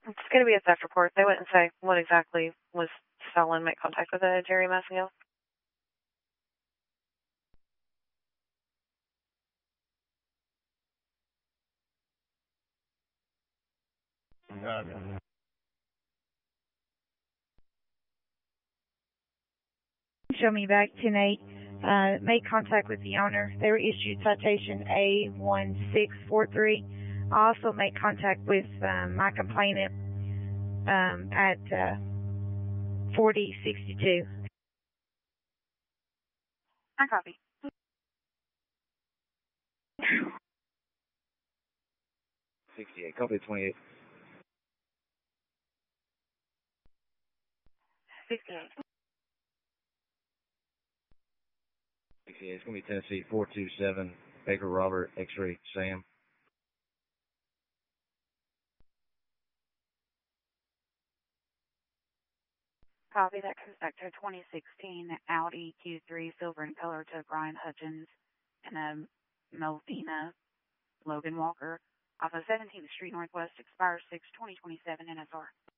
It's going to be a theft report. They wouldn't say what exactly was stolen. Make contact with Jerry Massengill. Show me back 10-8. Make contact with the owner. They were issued citation A1643. Also make contact with my complainant at 4062. I copy. 68. Copy 28. 68. 68. It's going to be Tennessee 427. Baker Robert, X-ray Sam. Copy. That comes back to a 2016 Audi Q3 silver in color to Brian Hutchins and a Melvina Logan Walker off of 17th Street Northwest, expires 6/2027 NSR.